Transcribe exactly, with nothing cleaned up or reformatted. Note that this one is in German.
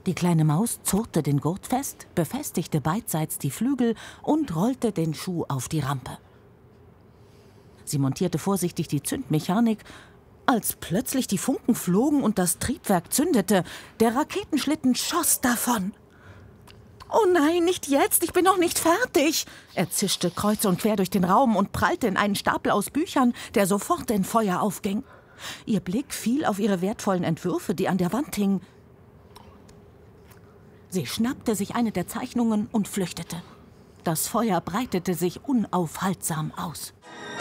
Die kleine Maus zurrte den Gurt fest, befestigte beidseits die Flügel und rollte den Schuh auf die Rampe. Sie montierte vorsichtig die Zündmechanik, als plötzlich die Funken flogen und das Triebwerk zündete. Der Raketenschlitten schoss davon. »Oh nein, nicht jetzt, ich bin noch nicht fertig!« Er zischte kreuz und quer durch den Raum und prallte in einen Stapel aus Büchern, der sofort in Feuer aufging. Ihr Blick fiel auf ihre wertvollen Entwürfe, die an der Wand hingen. Sie schnappte sich eine der Zeichnungen und flüchtete. Das Feuer breitete sich unaufhaltsam aus.